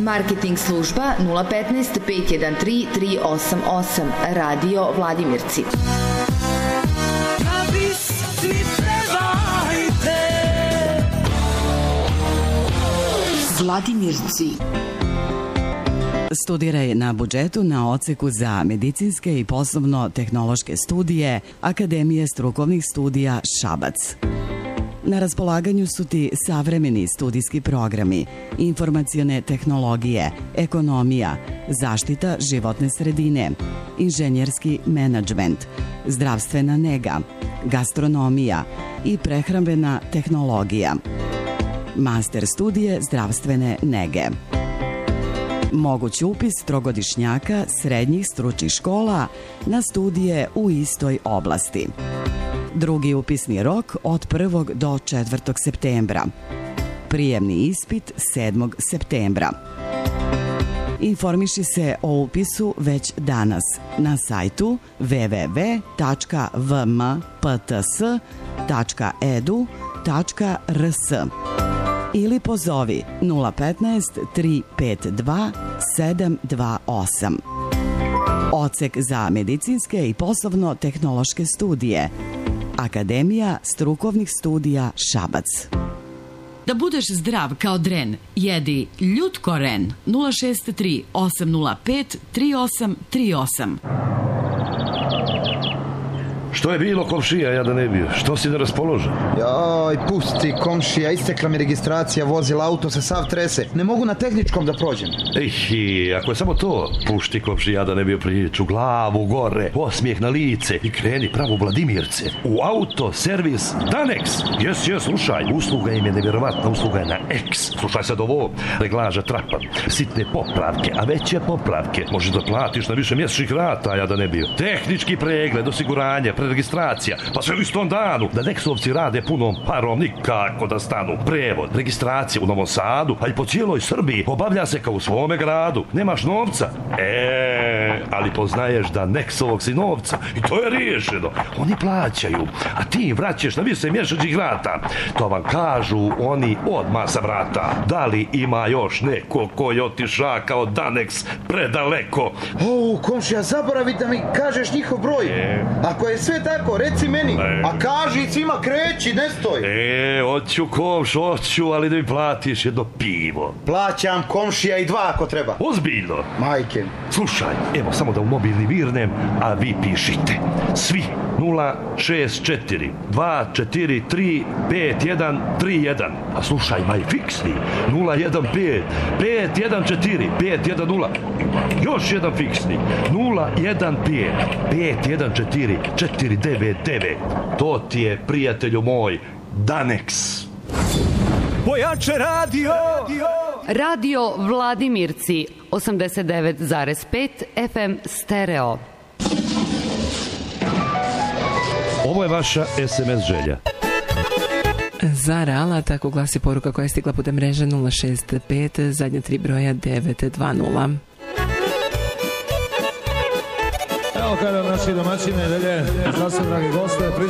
Marketing služba 015 513 388. Radio Vladimirci. Vladimirci. Studiraj na budžetu na odseku za medicinske i poslovno-tehnološke studije Akademije strukovnih studija Šabac. Na raspolaganju su ti savremeni studijski programi, informacione tehnologije, ekonomija, zaštita životne sredine, inženjerski menadžment, zdravstvena nega, gastronomija i prehrambena tehnologija. Master studije zdravstvene nege. Moguć upis trogodišnjaka srednjih stručnih škola na studije u istoj oblasti. Drugi upisni rok od 1. do 4. septembra. Prijemni ispit 7. septembra. Informiši se o upisu već danas na sajtu www.vmpts.edu.rs ili pozovi 015 352 728. Odsek za medicinske i poslovno-tehnološke studije. Akademija strukovnih studija Šabac. Da budeš zdrav kao dren, jedi Ljutkoren 063 805 3838. Što je bilo, komšija, ja da ne bio? Što si neraspoložen? Joj, pusti, komšija, istekla mi registracija vozila, auto se sav trese. Ne mogu na tehničkom da prođem. Ej, ako je samo to, pušti, komšija, da ne bio priču, glavu gore, osmijeh na lice i kreni pravo u Vladimirce. U auto, servis, Danex. Jes, slušaj, usluga im je nevjerovatna, usluga je na X. Slušaj sad ovo, reglaža trapa, sitne popravke, a veće popravke. Možeš da platiš na više mjesečnih rata, ja da ne bio. Tehnički pregled, osiguranje, registracija, pa sve u istom danu. Da Nexovci rade punom parom, nikako da stanu. Prevod, registracija u Novom Sadu, a i po cijeloj Srbiji obavlja se kao u svome gradu. Nemaš novca? Ali poznaješ da Nexovog si novca i to je riješeno. Oni plaćaju, a ti im vraćaš na više mjesečnih rata. To vam kažu oni odmah sa vrata. Da li ima još neko ko je otiša kao Danex predaleko? Komšija, zaboravi da mi kažeš njihov broj. Ako je sve tako, reci meni. A kaži svima, kreći, ne stoj. Hoću, komš, hoću, ali da mi platiš jedno pivo. Plaćam, komšija, i 2 ako treba. Ozbiljno? Majke. Slušaj, evo samo da u mobilni virnem, a vi pišite. Svi 064 243 5131. A slušaj, maj fiksni 015 514 510. Još jedan fiksni 015 514 499. To ti je, prijatelju moj, Danex. Pojače radio! Radio Vladimirci 89,5 FM stereo. Ovo je vaša SMS želja. Za Rala, tako glasi poruka koja je stigla putem mreže 065 zadnje 3 broja 920. Evo kada naši domaćine i dalje, sasvim dragi goste,